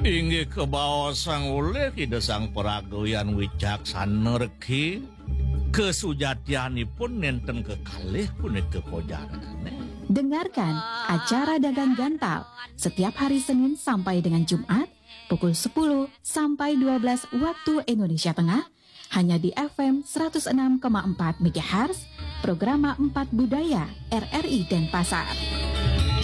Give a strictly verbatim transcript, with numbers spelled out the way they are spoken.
Inggih kebawa sang oleh ide sang peragayan wicaksana reki kesujatianipun nenten kekalih punika pojarane. Dengarkan acara Dagang Gantal setiap hari Senin sampai dengan Jumat pukul sepuluh sampai dua belas waktu Indonesia Tengah hanya di F M seratus enam koma empat MHz Programa empat Budaya R R I Denpasar.